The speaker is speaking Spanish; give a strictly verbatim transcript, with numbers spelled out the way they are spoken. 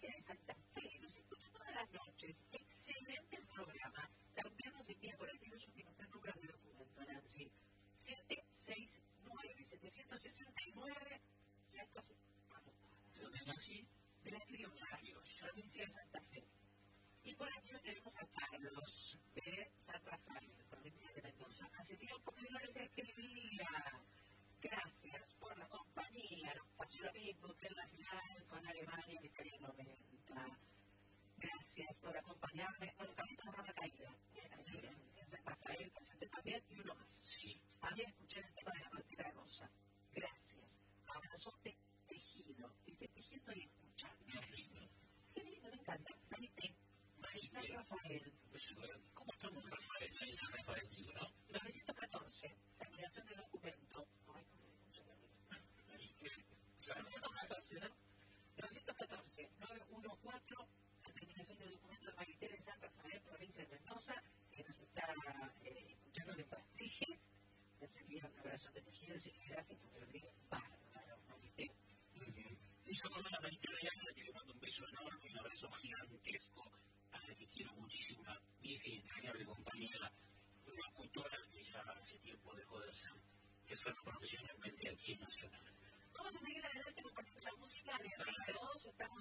provincia de Santa Fe. Nos escucha todas las noches. Excelente el programa. También nos envía por aquí los últimos tres números de documento, Nancy. siete seis nueve, setecientos sesenta y nueve. Ya estás anotada. ¿De dónde nací? De la Criolla, provincia de Santa Fe. Y por aquí lo tenemos a Carlos, de San Rafael, provincia de Mendoza. Hace tiempo que no les escribía. Gracias por la compañía. Nos pasó lo mismo que en la final con Alemania en Italia noventa. Gracias por acompañarme. Bueno, Carlitos de Rama Caída, allí en San Rafael, presente también, y uno más. Sí. También escuché el tema de la Pantera Rosa. Gracias. Abrazote tejido. Estoy tejiendo y escuchando. Qué lindo. Qué lindo, me encanta. Marité. San Rafael. ¿Cómo estamos en Rafael? En San Rafael, digo, ¿no? novecientos catorce. Terminación de documento. Ay, no me gusta la misma. novecientos catorce, ¿no? novecientos catorce, novecientos catorce, la terminación de documento de Marité de San Rafael, provincia de Mendoza, que nos está eh, escuchando de Pastrige. Les envía un abrazo de tejido y gracias porque lo tiene bárbaro, Marité. Y yo con la Marité Real, que le mando un beso enorme, un abrazo gigantesco, a la que quiero muchísimo, una vieja y entrañable compañera, una locutora que ya hace tiempo dejó de hacer, de hacerlo profesionalmente aquí en Nacional. Vamos a seguir adelante compartiendo la música de Radio dos. Estamos